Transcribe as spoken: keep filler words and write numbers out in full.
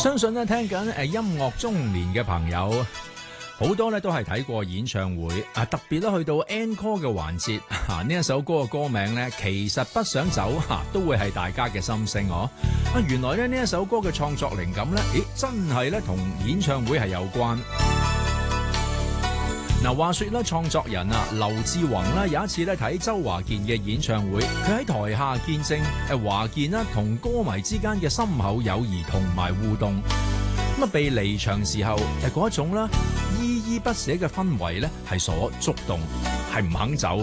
相信咧聽緊誒音樂中年嘅朋友，好多咧都係睇過演唱會啊，特別咧去到 encore 嘅環節啊，呢一首歌嘅歌名咧，其實不想走嚇、啊，都會係大家嘅心聲哦。啊，原來咧呢一首歌嘅創作靈感咧，咦真係咧同演唱會係有關。嗱，話說咧，創作人啊，劉志宏啦，有一次咧睇周華健嘅演唱會，佢喺台下見證誒華健啦同歌迷之間嘅深厚友誼同埋互動，咁啊被離場時候誒嗰一種啦依依不捨嘅氛圍咧係所觸動，係唔肯走。